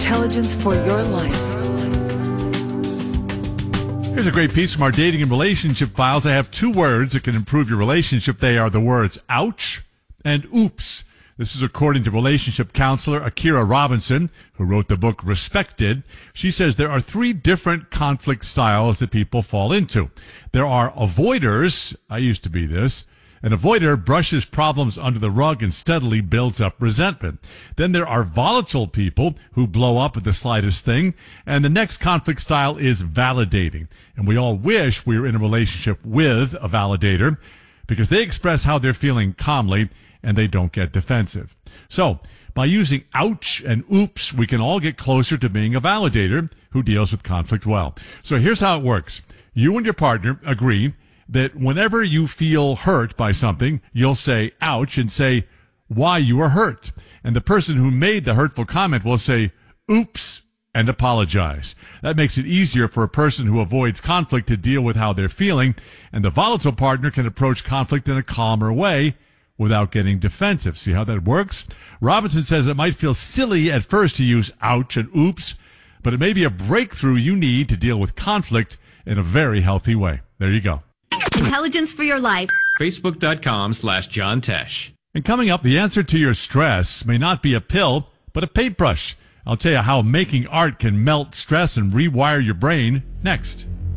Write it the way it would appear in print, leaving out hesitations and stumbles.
Intelligence for your life. Here's a great piece from our dating and relationship files. I have two words that can improve your relationship. They are the words ouch and oops. This is according to relationship counselor Akira Robinson, who wrote the book Respected. She says there are three different conflict styles that people fall into. There are avoiders. I used to be this. An avoider brushes problems under the rug and steadily builds up resentment. Then there are volatile people who blow up at the slightest thing. And the next conflict style is validating. And we all wish we were in a relationship with a validator because they express how they're feeling calmly and they don't get defensive. So, by using ouch and oops, we can all get closer to being a validator who deals with conflict well. So here's how it works. You and your partner agree that whenever you feel hurt by something, you'll say ouch and say why you were hurt. And the person who made the hurtful comment will say oops and apologize. That makes it easier for a person who avoids conflict to deal with how they're feeling, and the volatile partner can approach conflict in a calmer way without getting defensive. See how that works? Robinson says it might feel silly at first to use ouch and oops, but it may be a breakthrough you need to deal with conflict in a very healthy way. There you go. Intelligence for your life. Facebook.com/John Tesh. And coming up, the answer to your stress may not be a pill, but a paintbrush. I'll tell you how making art can melt stress and rewire your brain next.